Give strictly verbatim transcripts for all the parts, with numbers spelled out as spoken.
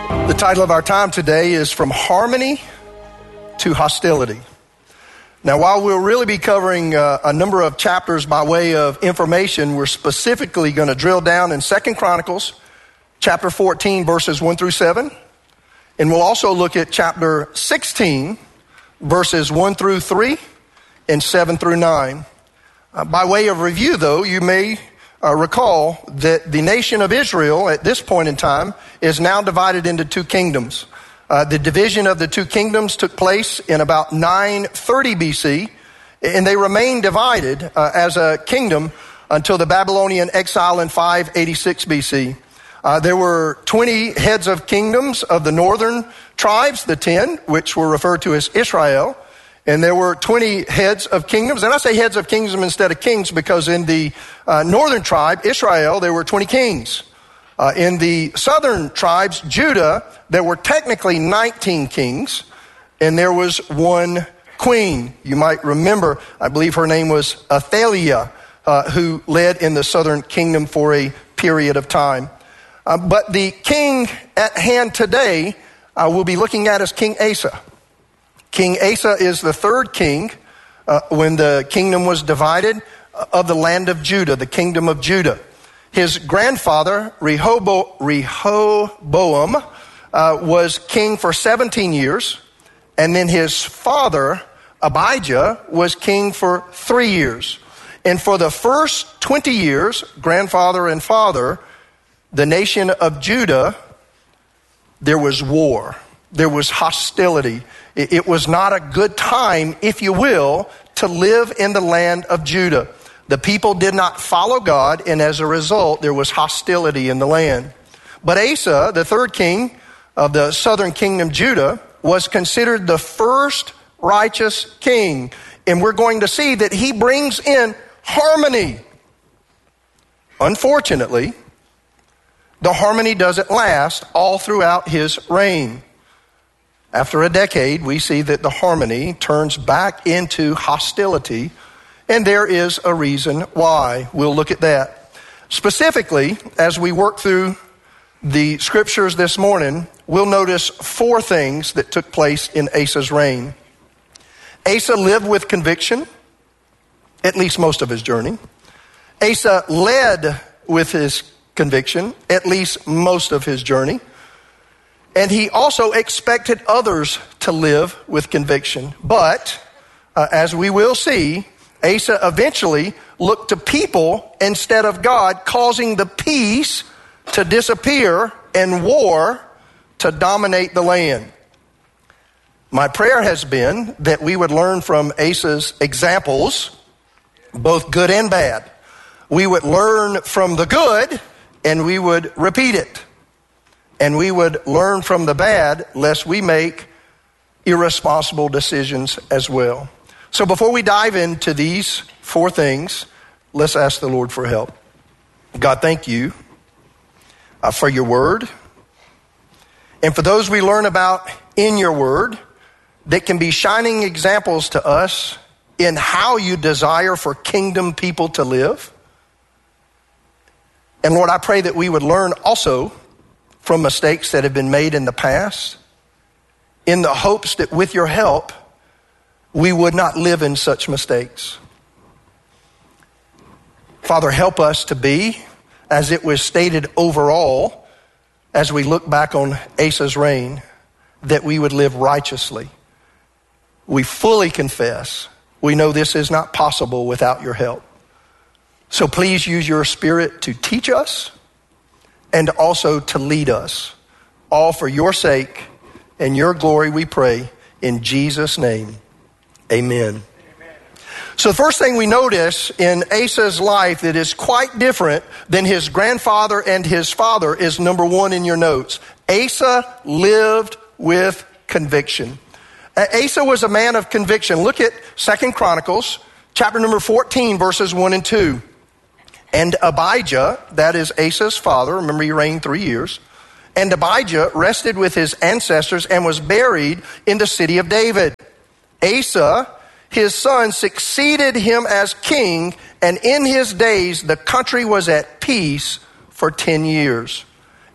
The title of our time today is From Harmony to Hostility. Now, while we'll really be covering uh, a number of chapters by way of information, we're specifically going to drill down in Second Chronicles, chapter fourteen, verses one through seven. And we'll also look at chapter sixteen, verses one through three and seven through nine. Uh, by way of review, though, you may uh, recall that the nation of Israel at this point in time is now divided into two kingdoms. Uh, the division of the two kingdoms took place in about nine thirty B C, and they remained divided uh, as a kingdom until the Babylonian exile in five eighty-six B C. Uh, there were twenty heads of kingdoms of the northern tribes, the ten, which were referred to as Israel. And there were twenty heads of kingdoms. And I say heads of kingdoms instead of kings because in the uh, northern tribe, Israel, there were twenty kings. Uh, in the southern tribes, Judah, there were technically nineteen kings, and there was one queen. You might remember, I believe her name was Athaliah, uh, who led in the southern kingdom for a period of time. Uh, but the king at hand today uh, we'll be looking at is King Asa. King Asa is the third king uh, when the kingdom was divided of the land of Judah, the kingdom of Judah. His grandfather, Rehobo- Rehoboam, uh, was king for seventeen years. And then his father, Abijah, was king for three years. And for the first twenty years, grandfather and father, the nation of Judah, there was war. There was hostility. It was not a good time, if you will, to live in the land of Judah. The people did not follow God, and as a result, there was hostility in the land. But Asa, the third king of the southern kingdom, Judah, was considered the first righteous king. And we're going to see that he brings in harmony. Unfortunately, the harmony doesn't last all throughout his reign. After a decade, we see that the harmony turns back into hostility, and there is a reason why. We'll look at that. Specifically, as we work through the scriptures this morning, we'll notice four things that took place in Asa's reign. Asa lived with conviction, at least most of his journey. Asa led with his conviction, at least most of his journey. And he also expected others to live with conviction. But, uh, as we will see, Asa eventually looked to people instead of God, causing the peace to disappear and war to dominate the land. My prayer has been that we would learn from Asa's examples, both good and bad. We would learn from the good and we would repeat it. And we would learn from the bad, lest we make irresponsible decisions as well. So before we dive into these four things, let's ask the Lord for help. God, thank you uh, for your word. And for those we learn about in your word that can be shining examples to us in how you desire for kingdom people to live. And Lord, I pray that we would learn also from mistakes that have been made in the past, in the hopes that with your help, we would not live in such mistakes. Father, help us to be, as it was stated overall, as we look back on Asa's reign, that we would live righteously. We fully confess, we know this is not possible without your help. So please use your Spirit to teach us, and also to lead us, all for your sake and your glory we pray in Jesus' name, amen. Amen. So the first thing we notice in Asa's life that is quite different than his grandfather and his father is number one in your notes. Asa lived with conviction. Asa was a man of conviction. Look at Second Chronicles, chapter number fourteen, verses one and two. And Abijah, that is Asa's father, remember he reigned three years, and Abijah rested with his ancestors and was buried in the city of David. Asa, his son, succeeded him as king, and in his days the country was at peace for ten years.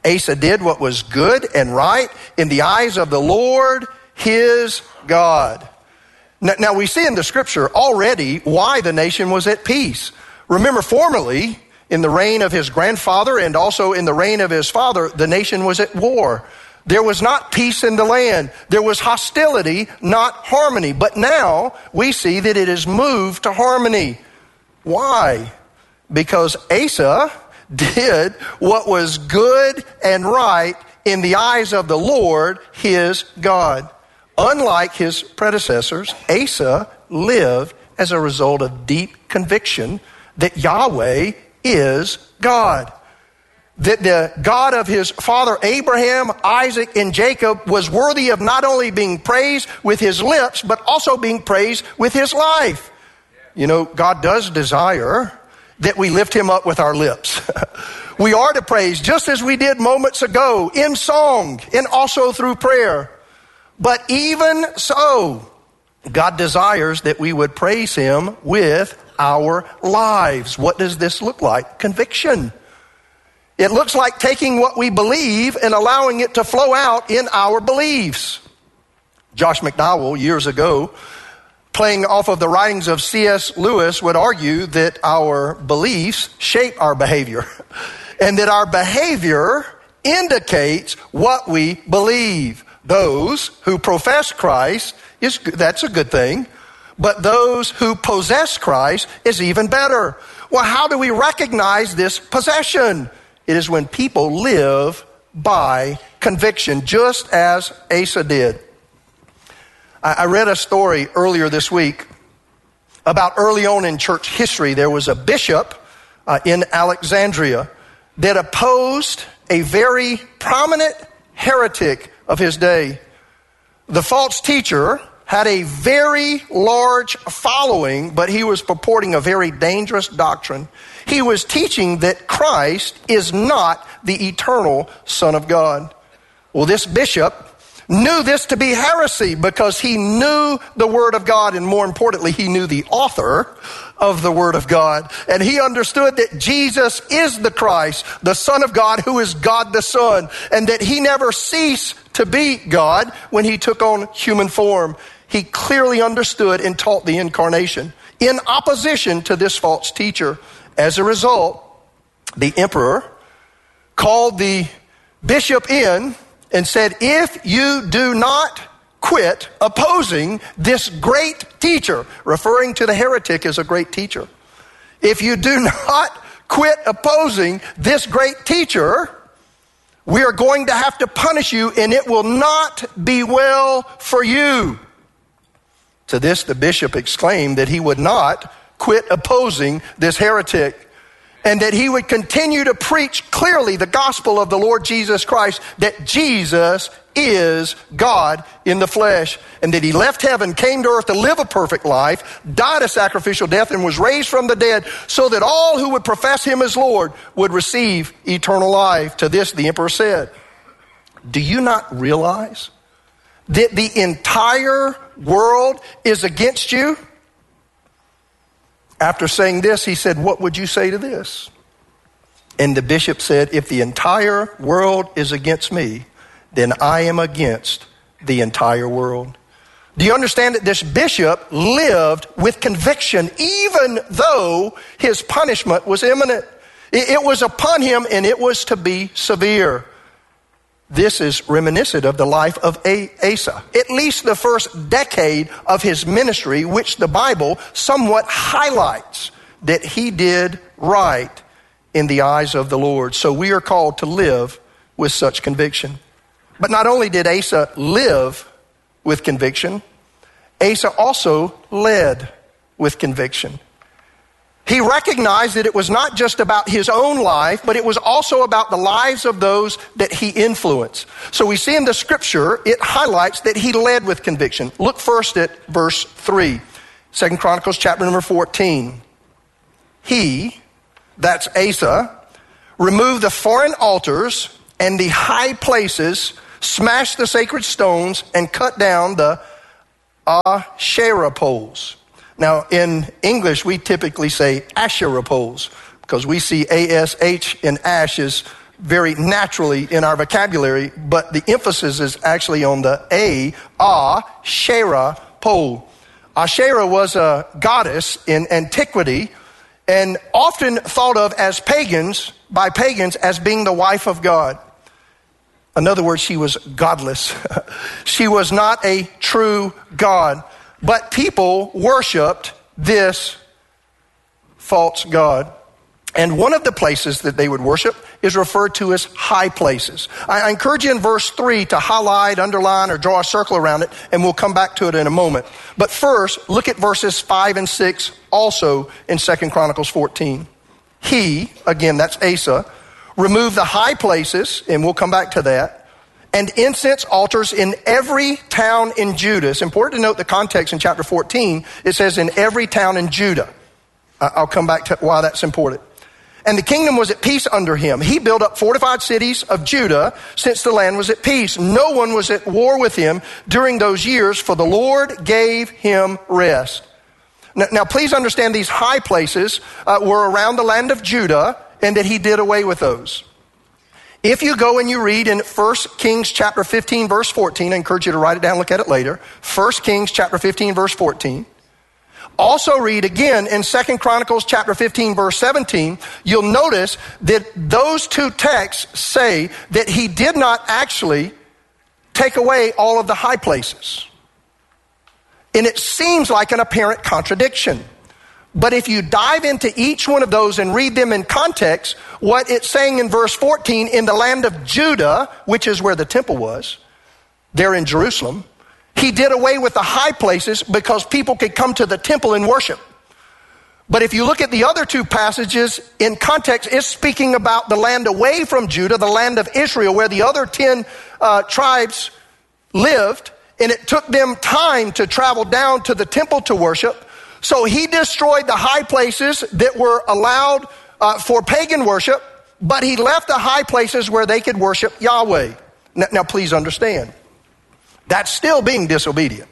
Asa did what was good and right in the eyes of the Lord his God. Now, now we see in the scripture already why the nation was at peace. Remember, formerly, in the reign of his grandfather and also in the reign of his father, the nation was at war. There was not peace in the land. There was hostility, not harmony. But now we see that it has moved to harmony. Why? Because Asa did what was good and right in the eyes of the Lord his God. Unlike his predecessors, Asa lived as a result of deep conviction that Yahweh is God. That the God of his father Abraham, Isaac, and Jacob was worthy of not only being praised with his lips, but also being praised with his life. You know, God does desire that we lift him up with our lips. We are to praise just as we did moments ago in song and also through prayer. But even so, God desires that we would praise him with our lives. What does this look like? Conviction. It looks like taking what we believe and allowing it to flow out in our beliefs. Josh McDowell, years ago, playing off of the writings of C S Lewis, would argue that our beliefs shape our behavior and that our behavior indicates what we believe. Those who profess Christ, is that's a good thing, but those who possess Christ is even better. Well, how do we recognize this possession? It is when people live by conviction, just as Asa did. I read a story earlier this week about early on in church history. There was a bishop uh, in Alexandria that opposed a very prominent heretic of his day. The false teacher had a very large following, but he was purporting a very dangerous doctrine. He was teaching that Christ is not the eternal Son of God. Well, this bishop knew this to be heresy because he knew the Word of God, and more importantly, he knew the author of the Word of God. And he understood that Jesus is the Christ, the Son of God, who is God the Son, and that he never ceased to be God when he took on human form. He clearly understood and taught the incarnation in opposition to this false teacher. As a result, the emperor called the bishop in and said, if you do not quit opposing this great teacher, referring to the heretic as a great teacher, if you do not quit opposing this great teacher, we are going to have to punish you, and it will not be well for you. To this, the bishop exclaimed that he would not quit opposing this heretic, and that he would continue to preach clearly the gospel of the Lord Jesus Christ, that Jesus is God in the flesh, and that he left heaven, came to earth to live a perfect life, died a sacrificial death, and was raised from the dead, so that all who would profess him as Lord would receive eternal life. To this, the emperor said, do you not realize that the entire world is against you? After saying this, he said, what would you say to this? And the bishop said, if the entire world is against me, then I am against the entire world. Do you understand that this bishop lived with conviction, even though his punishment was imminent? It was upon him, and it was to be severe. This is reminiscent of the life of Asa, at least the first decade of his ministry, which the Bible somewhat highlights that he did right in the eyes of the Lord. So we are called to live with such conviction. But not only did Asa live with conviction, Asa also led with conviction. He recognized that it was not just about his own life, but it was also about the lives of those that he influenced. So we see in the scripture, it highlights that he led with conviction. Look first at verse three, Second Chronicles chapter number fourteen. He, that's Asa, removed the foreign altars and the high places, smashed the sacred stones, and cut down the Asherah poles. Now, in English, we typically say Asherah poles because we see A S H in ash as very naturally in our vocabulary, but the emphasis is actually on the A, Ah, Shera, pole. Asherah was a goddess in antiquity and often thought of as pagans, by pagans, as being the wife of God. In other words, she was godless. She was not a true God, but people worshiped this false god. And one of the places that they would worship is referred to as high places. I encourage you in verse three to highlight, underline, or draw a circle around it, and we'll come back to it in a moment. But first, look at verses five and six also in Second Chronicles fourteen. He, again, that's Asa, removed the high places, and we'll come back to that, and incense altars in every town in Judah. It's important to note the context in chapter fourteen. It says in every town in Judah. I'll come back to why that's important. And the kingdom was at peace under him. He built up fortified cities of Judah since the land was at peace. No one was at war with him during those years, for the Lord gave him rest. Now, now please understand these high places uh, were around the land of Judah, and that he did away with those. If you go and you read in First Kings chapter fifteen, verse fourteen, I encourage you to write it down, look at it later. First Kings chapter fifteen, verse fourteen. Also read again in Second Chronicles chapter fifteen, verse seventeen, you'll notice that those two texts say that he did not actually take away all of the high places. And it seems like an apparent contradiction. But if you dive into each one of those and read them in context, what it's saying in verse fourteen, in the land of Judah, which is where the temple was, there in Jerusalem, he did away with the high places because people could come to the temple and worship. But if you look at the other two passages in context, it's speaking about the land away from Judah, the land of Israel, where the other ten uh, tribes lived, and it took them time to travel down to the temple to worship. So he destroyed the high places that were allowed uh, for pagan worship, but he left the high places where they could worship Yahweh. Now, now please understand, that's still being disobedient,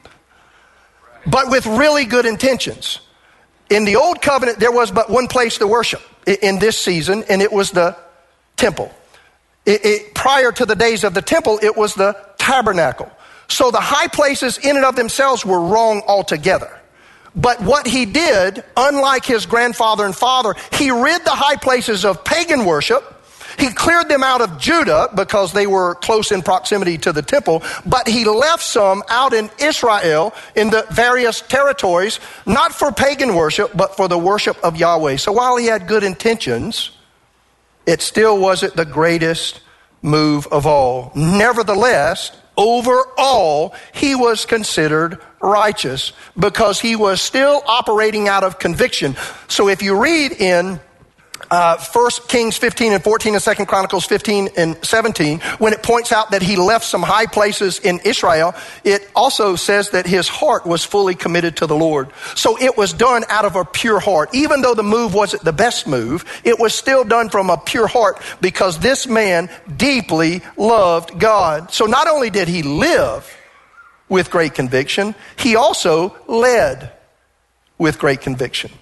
but with really good intentions. In the old covenant, there was but one place to worship in this season, and it was the temple. It, it, prior to the days of the temple, it was the tabernacle. So the high places in and of themselves were wrong altogether. But what he did, unlike his grandfather and father, he rid the high places of pagan worship. He cleared them out of Judah because they were close in proximity to the temple, but he left some out in Israel in the various territories, not for pagan worship, but for the worship of Yahweh. So while he had good intentions, it still wasn't the greatest move of all. Nevertheless, overall, he was considered righteous because he was still operating out of conviction. So if you read in Uh, First Kings fifteen and fourteen and Second Chronicles fifteen and seventeen, when it points out that he left some high places in Israel, it also says that his heart was fully committed to the Lord. So it was done out of a pure heart. Even though the move wasn't the best move, it was still done from a pure heart because this man deeply loved God. So not only did he live with great conviction, he also led with great conviction.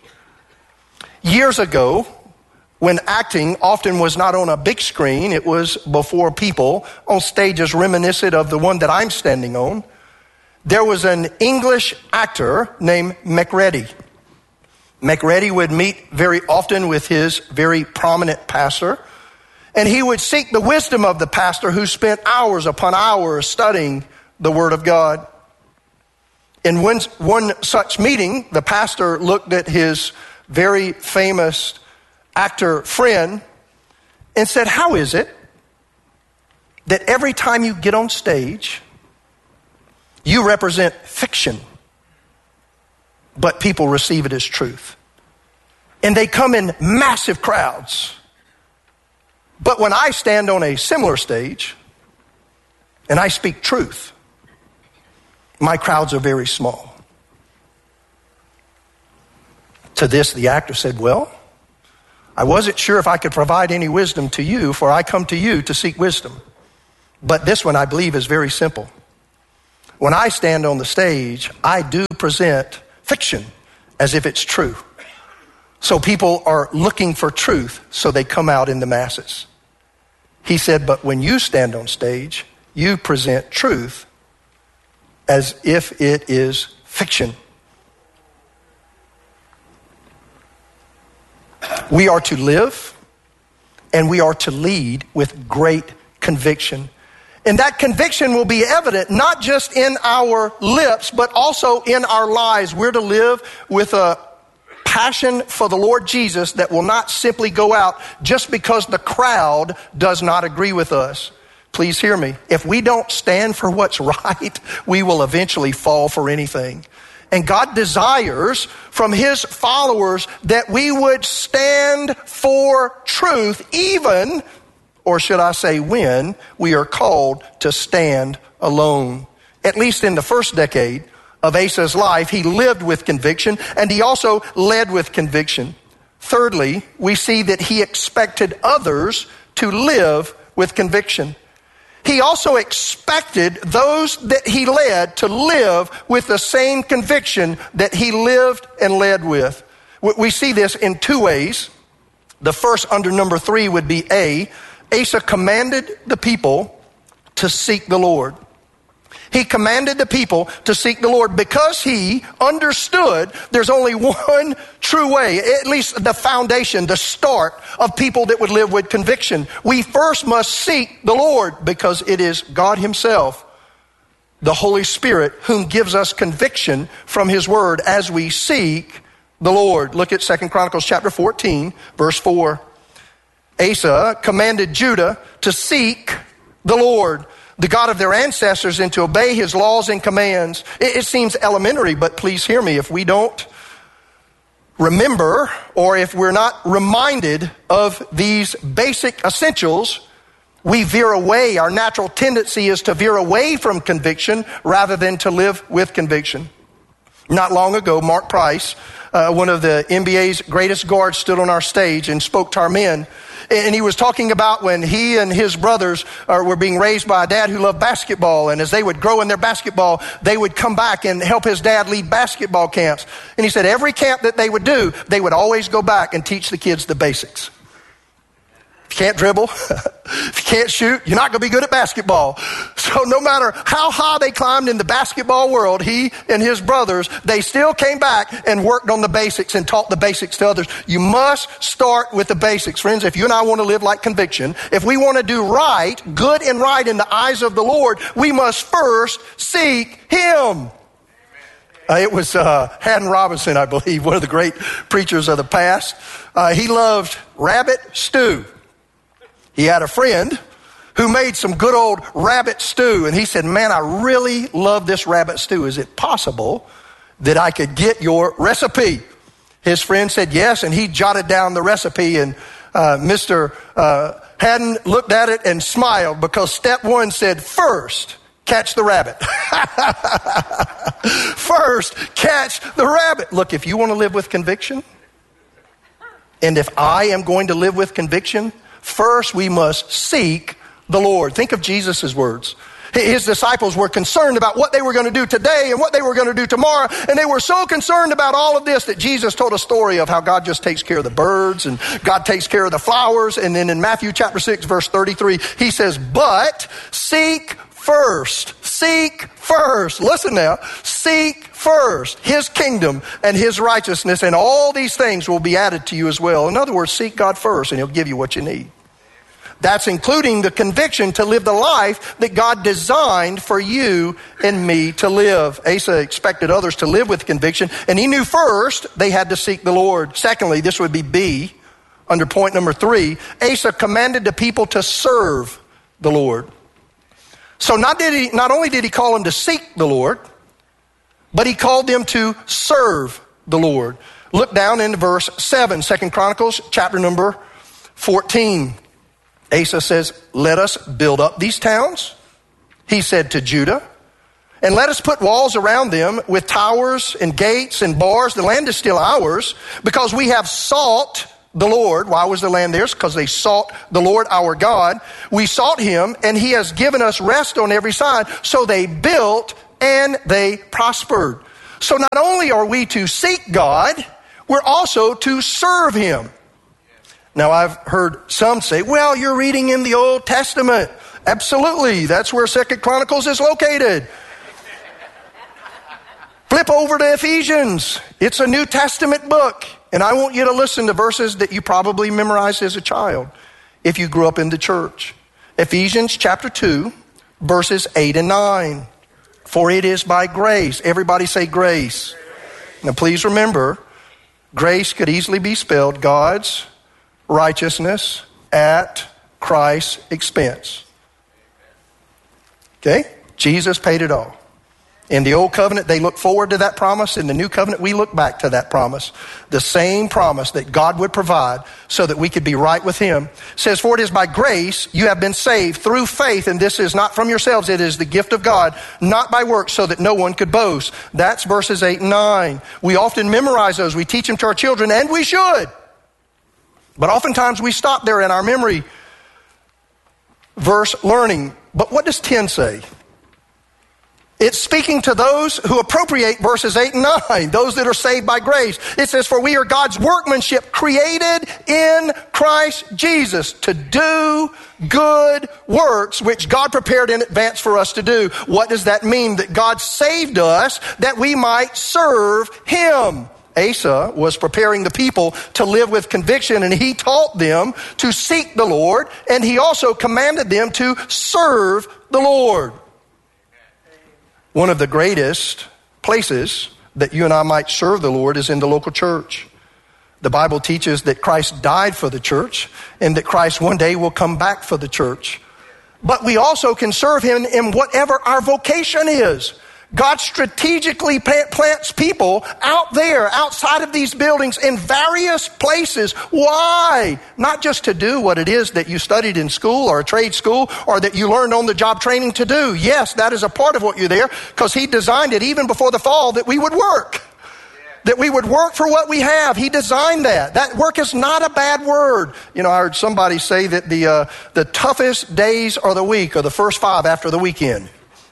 Years ago, when acting often was not on a big screen, it was before people on stages reminiscent of the one that I'm standing on, there was an English actor named Macready. Macready would meet very often with his very prominent pastor, and he would seek the wisdom of the pastor who spent hours upon hours studying the Word of God. In one, one such meeting, the pastor looked at his very famous actor friend and said, "How is it that every time you get on stage, you represent fiction, but people receive it as truth? And they come in massive crowds. But when I stand on a similar stage and I speak truth, my crowds are very small." To this, the actor said, "Well, I wasn't sure if I could provide any wisdom to you, for I come to you to seek wisdom. But this one I believe is very simple. When I stand on the stage, I do present fiction as if it's true. So people are looking for truth, so they come out in the masses." He said, but when you stand on stage, you present truth as if it is fiction. We are to live and we are to lead with great conviction. And that conviction will be evident not just in our lips, but also in our lives. We're to live with a passion for the Lord Jesus that will not simply go out just because the crowd does not agree with us. Please hear me. If we don't stand for what's right, we will eventually fall for anything. And God desires from his followers that we would stand for truth, even, or should I say when, we are called to stand alone. At least in the first decade of Asa's life, he lived with conviction, and he also led with conviction. Thirdly, we see that he expected others to live with conviction. He also expected those that he led to live with the same conviction that he lived and led with. We see this in two ways. The first, under number three, would be A, Asa commanded the people to seek the Lord. He commanded the people to seek the Lord because he understood there's only one true way, at least the foundation, the start of people that would live with conviction. We first must seek the Lord because it is God himself, the Holy Spirit, whom gives us conviction from his word as we seek the Lord. Look at Second Chronicles chapter fourteen, verse four. Asa commanded Judah to seek the Lord, the God of their ancestors, and to obey his laws and commands. It, it seems elementary, but please hear me. If we don't remember, or if we're not reminded of these basic essentials, we veer away. Our natural tendency is to veer away from conviction rather than to live with conviction. Not long ago, Mark Price, uh, one of the N B A's greatest guards, stood on our stage and spoke to our men. And he was talking about when he and his brothers uh, were being raised by a dad who loved basketball. And as they would grow in their basketball, they would come back and help his dad lead basketball camps. And he said every camp that they would do, they would always go back and teach the kids the basics. If you can't dribble, if you can't shoot, you're not going to be good at basketball. So no matter how high they climbed in the basketball world, he and his brothers, they still came back and worked on the basics and taught the basics to others. You must start with the basics. Friends, if you and I want to live like conviction, if we want to do right, good and right in the eyes of the Lord, we must first seek him. Uh, it was uh, Haddon Robinson, I believe, one of the great preachers of the past. Uh, he loved rabbit stew. He had a friend who made some good old rabbit stew. And he said, man, I really love this rabbit stew. Is it possible that I could get your recipe? His friend said yes, and he jotted down the recipe. And uh, Mister Uh, Haddon looked at it and smiled because step one said, first, catch the rabbit. First, catch the rabbit. Look, if you want to live with conviction, and if I am going to live with conviction, first, we must seek the Lord. Think of Jesus' words. His disciples were concerned about what they were going to do today and what they were going to do tomorrow. And they were so concerned about all of this that Jesus told a story of how God just takes care of the birds and God takes care of the flowers. And then in Matthew chapter six, verse thirty-three, he says, but seek first, seek first. Listen now, seek first his kingdom and his righteousness, and all these things will be added to you as well. In other words, seek God first and he'll give you what you need. That's including the conviction to live the life that God designed for you and me to live. Asa expected others to live with conviction, and he knew first they had to seek the Lord. Secondly, this would be B, under point number three, Asa commanded the people to serve the Lord. So not, did he, not only did he call them to seek the Lord, but he called them to serve the Lord. Look down in verse seven, Second Chronicles chapter number fourteen. Asa says, let us build up these towns, he said to Judah, and let us put walls around them with towers and gates and bars. The land is still ours because we have sought the Lord. Why was the land theirs? Because they sought the Lord our God. We sought him, and he has given us rest on every side. So they built and they prospered. So not only are we to seek God, we're also to serve him. Now, I've heard some say, well, you're reading in the Old Testament. Absolutely. That's where Second Chronicles is located. Flip over to Ephesians. It's a New Testament book. And I want you to listen to verses that you probably memorized as a child if you grew up in the church. Ephesians chapter two, verses eight and nine. For it is by grace. Everybody say grace. Now please remember, grace could easily be spelled God's righteousness at Christ's expense. Okay? Jesus paid it all. In the old covenant, they looked forward to that promise. In the new covenant, we look back to that promise. The same promise that God would provide so that we could be right with him. It says, for it is by grace you have been saved through faith, and this is not from yourselves. It is the gift of God, not by works, so that no one could boast. That's verses eight and nine. We often memorize those. We teach them to our children, and we should. But oftentimes we stop there in our memory verse learning. But what does ten say? It's speaking to those who appropriate verses eight and nine, those that are saved by grace. It says, for we are God's workmanship, created in Christ Jesus to do good works, which God prepared in advance for us to do. What does that mean? That God saved us that we might serve him. Asa was preparing the people to live with conviction, and he taught them to seek the Lord, and he also commanded them to serve the Lord. One of the greatest places that you and I might serve the Lord is in the local church. The Bible teaches that Christ died for the church and that Christ one day will come back for the church. But we also can serve him in whatever our vocation is. God strategically plants people out there, outside of these buildings, in various places. Why? Not just to do what it is that you studied in school or a trade school or that you learned on the job training to do. Yes, that is a part of what you're there, because he designed it even before the fall that we would work. That we would work for what we have. He designed that. That work is not a bad word. You know, I heard somebody say that the uh, the toughest days of the week are the first five after the weekend.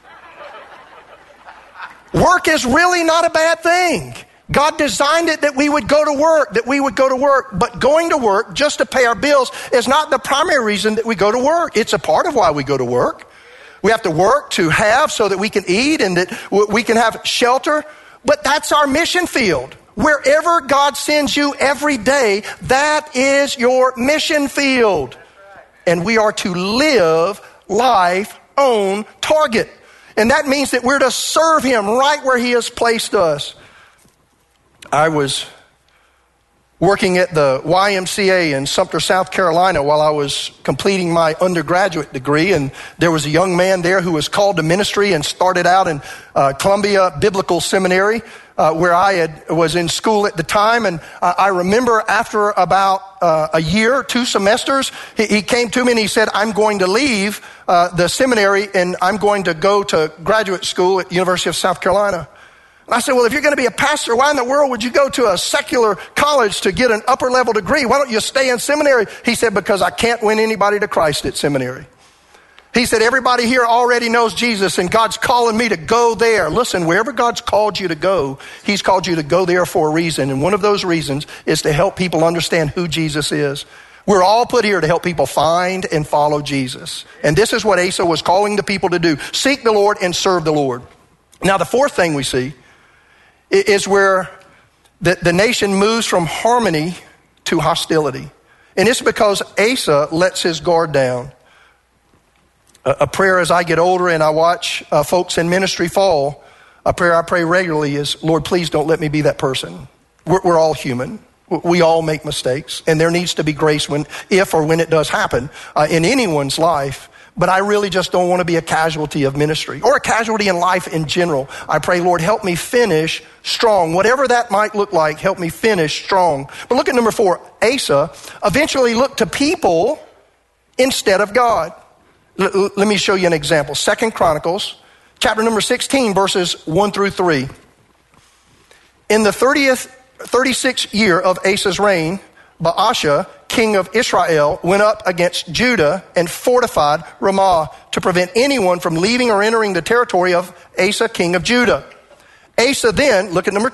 Work is really not a bad thing. God designed it that we would go to work, that we would go to work. But going to work just to pay our bills is not the primary reason that we go to work. It's a part of why we go to work. We have to work to have so that we can eat and that we can have shelter. But that's our mission field. Wherever God sends you every day, that is your mission field. And we are to live life on target. And that means that we're to serve him right where he has placed us. I was working at the Y M C A in Sumter, South Carolina while I was completing my undergraduate degree. And there was a young man there who was called to ministry and started out in uh, Columbia Biblical Seminary, uh, where I had, was in school at the time. And uh, I remember after about uh, a year, two semesters, he, he came to me and he said, I'm going to leave uh, the seminary and I'm going to go to graduate school at the University of South Carolina. And I said, well, if you're going to be a pastor, why in the world would you go to a secular college to get an upper level degree? Why don't you stay in seminary? He said, because I can't win anybody to Christ at seminary. He said, everybody here already knows Jesus and God's calling me to go there. Listen, wherever God's called you to go, he's called you to go there for a reason. And one of those reasons is to help people understand who Jesus is. We're all put here to help people find and follow Jesus. And this is what Asa was calling the people to do. Seek the Lord and serve the Lord. Now, the fourth thing we see is where the, the nation moves from harmony to hostility. And it's because Asa lets his guard down. A, a prayer as I get older and I watch uh, folks in ministry fall, a prayer I pray regularly is, Lord, please don't let me be that person. We're, we're all human. We all make mistakes. And there needs to be grace when, if or when it does happen uh, in anyone's life. But I really just don't want to be a casualty of ministry or a casualty in life in general. I pray, Lord, help me finish strong. Whatever that might look like, help me finish strong. But look at number four. Asa eventually looked to people instead of God. L- let me show you an example. Second Chronicles, chapter number sixteen, verses one through three. In the thirtieth, thirty-sixth year of Asa's reign, Baasha, king of Israel, went up against Judah and fortified Ramah to prevent anyone from leaving or entering the territory of Asa, king of Judah. Asa then, look at number